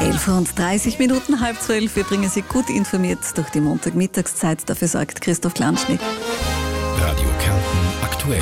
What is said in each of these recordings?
11:30 Uhr, 11:30. Wir bringen Sie gut informiert durch die Montagmittagszeit. Dafür sorgt Christoph Klanschnick. Radio Kärnten aktuell.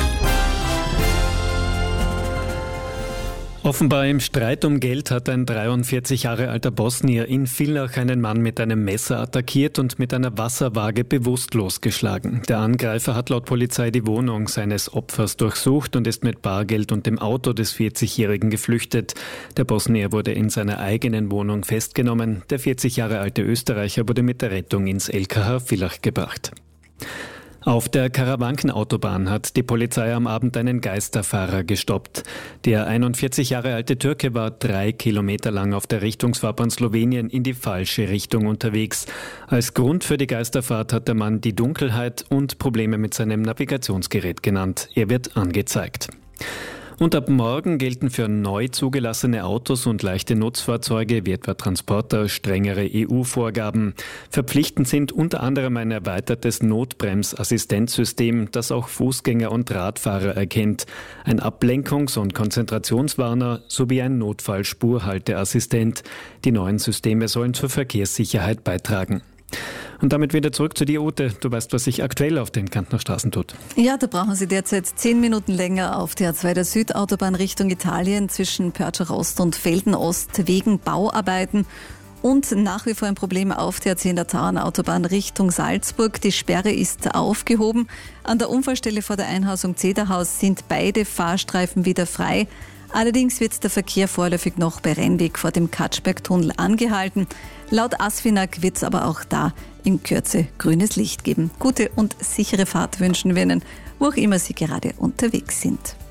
Offenbar im Streit um Geld hat ein 43 Jahre alter Bosnier in Villach einen Mann mit einem Messer attackiert und mit einer Wasserwaage bewusstlos geschlagen. Der Angreifer hat laut Polizei die Wohnung seines Opfers durchsucht und ist mit Bargeld und dem Auto des 40-Jährigen geflüchtet. Der Bosnier wurde in seiner eigenen Wohnung festgenommen. Der 40 Jahre alte Österreicher wurde mit der Rettung ins LKH Villach gebracht. Auf der Karawankenautobahn hat die Polizei am Abend einen Geisterfahrer gestoppt. Der 41 Jahre alte Türke war 3 Kilometer lang auf der Richtungsfahrbahn Slowenien in die falsche Richtung unterwegs. Als Grund für die Geisterfahrt hat der Mann die Dunkelheit und Probleme mit seinem Navigationsgerät genannt. Er wird angezeigt. Und ab morgen gelten für neu zugelassene Autos und leichte Nutzfahrzeuge wie etwa Transporter strengere EU-Vorgaben. Verpflichtend sind unter anderem ein erweitertes Notbremsassistenzsystem, das auch Fußgänger und Radfahrer erkennt, ein Ablenkungs- und Konzentrationswarner sowie ein Notfallspurhalteassistent. Die neuen Systeme sollen zur Verkehrssicherheit beitragen. Und damit wieder zurück zu dir, Ute. Du weißt, was sich aktuell auf den Kärntner Straßen tut. Ja, da brauchen Sie derzeit 10 Minuten länger auf der A2 der Südautobahn Richtung Italien zwischen Pörtschach Ost und Velden Ost wegen Bauarbeiten. Und nach wie vor ein Problem auf der A10 der Tauernautobahn Richtung Salzburg. Die Sperre ist aufgehoben. An der Unfallstelle vor der Einhausung Zederhaus sind beide Fahrstreifen wieder frei. Allerdings wird der Verkehr vorläufig noch bei Rennweg vor dem Katschbergtunnel angehalten. Laut ASFINAG wird es aber auch da in Kürze grünes Licht geben. Gute und sichere Fahrt wünschen wir Ihnen, wo auch immer Sie gerade unterwegs sind.